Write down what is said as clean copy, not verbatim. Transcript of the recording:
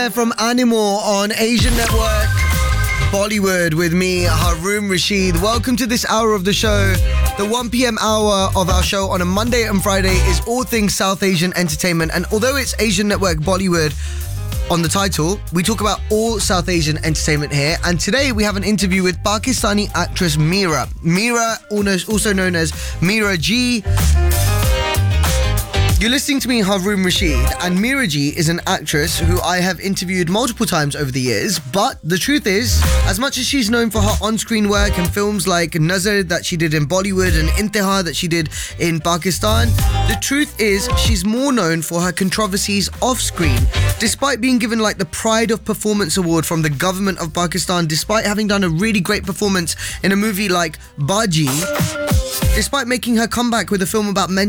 there from Animal on Asian Network Bollywood with me, Haroon Rashid. Welcome to this hour of the show. The 1 p.m. hour of our show on a Monday and Friday is all things South Asian entertainment. And although it's Asian Network Bollywood on the title, we talk about all South Asian entertainment here. And today we have an interview with Pakistani actress Meera. Meera, also known as Meera Ji. You're listening to me, Haroon Rashid, and Meera Ji is an actress who I have interviewed multiple times over the years, but the truth is, as much as she's known for her on-screen work and films like Nazar that she did in Bollywood and Intiha that she did in Pakistan, the truth is she's more known for her controversies off-screen. Despite being given like the Pride of Performance Award from the government of Pakistan, despite having done a really great performance in a movie like Baji, despite making her comeback with a film about mental